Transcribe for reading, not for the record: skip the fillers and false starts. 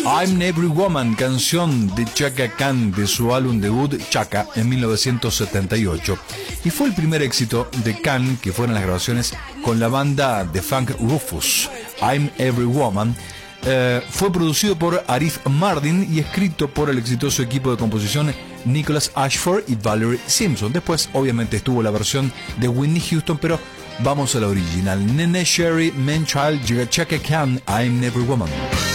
I'm Every Woman, canción de Chaka Khan de su álbum debut Chaka en 1978. Y fue el primer éxito de Khan, que fueron las grabaciones con la banda de funk Rufus. I'm Every Woman fue producido por Arif Mardin y escrito por el exitoso equipo de composición Nicholas Ashford y Valerie Simpson. Después, obviamente, estuvo la versión de Whitney Houston, pero vamos a la original. Neneh Cherry, Manchild, llega Chaka Khan, I'm Every Woman.